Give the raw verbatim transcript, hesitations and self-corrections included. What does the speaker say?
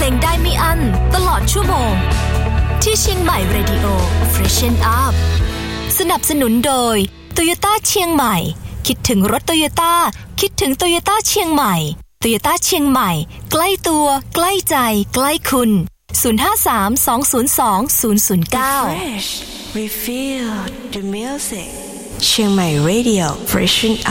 ลงได้ไม่อั้นตลอดชั่วโมงที่เชียงใหม่ Radio Freshen Up สนับสนุนโดย Toyota เชียงใหม่คิดถึงรถ Toyota คิดถึง Toyota เชียงใหม่ Toyota เชียงใหม่ใกล้ตัวใกล้ใจใกล้คุณศูนย์ ห้า สาม สอง ศูนย์ สอง ศูนย์ ศูนย์ เก้า We feel the music เชียงใหม่ Radio Freshen